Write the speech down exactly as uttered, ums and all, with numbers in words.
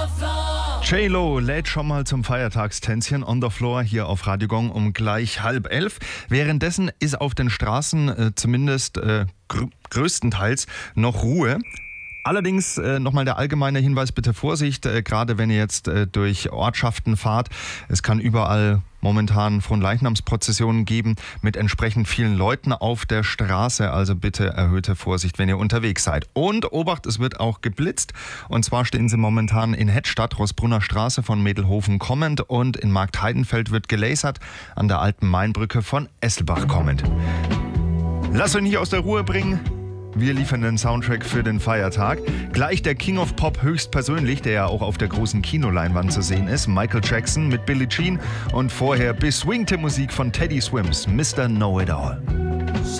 J-Lo lädt schon mal zum Feiertagstänzchen on the floor hier auf Radio Gong um gleich halb elf. Währenddessen ist auf den Straßen äh, zumindest äh, gr- größtenteils noch Ruhe. Allerdings äh, nochmal der allgemeine Hinweis, bitte Vorsicht, äh, gerade wenn ihr jetzt äh, durch Ortschaften fahrt. Es kann überall momentan Fronleichnamsprozessionen geben mit entsprechend vielen Leuten auf der Straße. Also bitte erhöhte Vorsicht, wenn ihr unterwegs seid. Und Obacht, es wird auch geblitzt. Und zwar stehen sie momentan in Hettstadt, Roßbrunner Straße von Medelhofen kommend, und in Marktheidenfeld wird gelasert an der alten Mainbrücke von Esselbach kommend. Lasst euch nicht aus der Ruhe bringen. Wir liefern den Soundtrack für den Feiertag. Gleich der King of Pop höchstpersönlich, der ja auch auf der großen Kinoleinwand zu sehen ist, Michael Jackson mit Billie Jean, und vorher beswingte Musik von Teddy Swims, Mister Know-It-All.